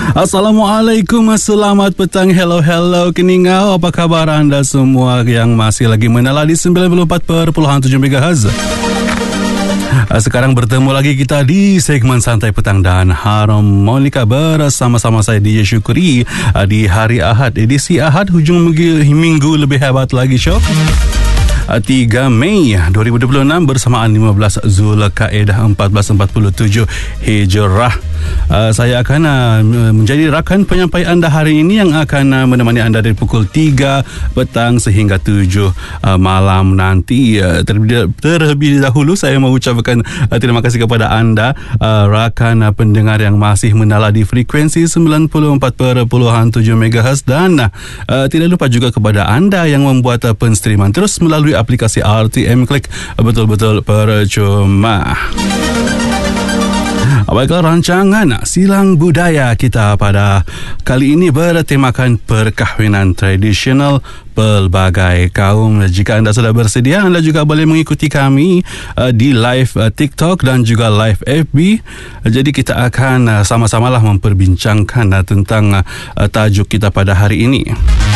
Assalamualaikum, selamat petang, hello keningau, apa kabar anda semua yang masih lagi menala di 94.7 MHz. Sekarang bertemu lagi kita di segmen Santai Petang dan Harmonika bersama-sama saya DJ Syukuri di hari Ahad, edisi Ahad hujung minggu lebih hebat lagi syok. 3 Mei 2026 bersamaan 15 Zulkaidah 1447 Hijrah. Saya akan menjadi rakan penyampai anda hari ini yang akan menemani anda dari pukul 3 petang sehingga 7 malam nanti. Terlebih dahulu saya mau ucapkan terima kasih kepada anda rakan pendengar yang masih menala di frekuensi 94.7 MHz dan tidak lupa juga kepada anda yang membuat penstreaman terus melalui aplikasi RTM Klik, betul-betul percuma. Baiklah, rancangan Silang Budaya kita pada kali ini bertemakan perkahwinan tradisional pelbagai kaum. Jika anda sudah bersedia, anda juga boleh mengikuti kami di live TikTok dan juga live FB. Jadi kita akan sama-samalah memperbincangkan tentang tajuk kita pada hari ini.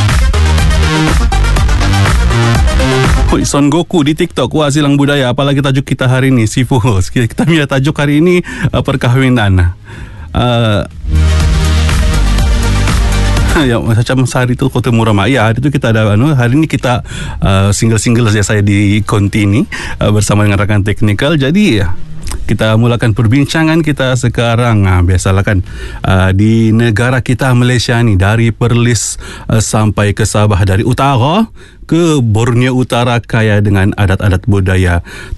Son Goku di TikTok. Wah, Silang Budaya. Apalagi tajuk kita hari ini, Sifu. Kita punya tajuk hari ini perkahwinan. Ya, macam sehari itu Kota Murama. Ya, hari itu kita ada hari ini kita single-single saja saya di Kontini bersama dengan rakan teknikal. Jadi kita mulakan perbincangan kita sekarang. Biasalah kan di negara kita Malaysia ni, dari Perlis sampai ke Sabah, dari utara ke Borneo Utara, kaya dengan adat-adat budaya.